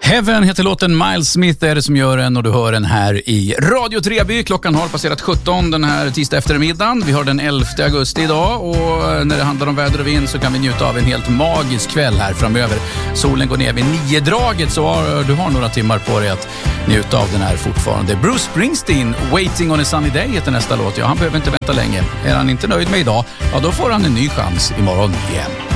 Heaven heter låten, Miles Smith är det som gör den och du hör den här i Radio Treby. Klockan har passerat 17 den här tisdag eftermiddagen. Vi har den 11 augusti idag och när det handlar om väder och vind så kan vi njuta av en helt magisk kväll här framöver. Solen går ner vid 9-draget så du har några timmar på dig att njuta av den här fortfarande. Bruce Springsteen, Waiting on a Sunny Day heter nästa låt. Ja, han behöver inte vänta länge. Är han inte nöjd med idag, ja då får han en ny chans imorgon igen.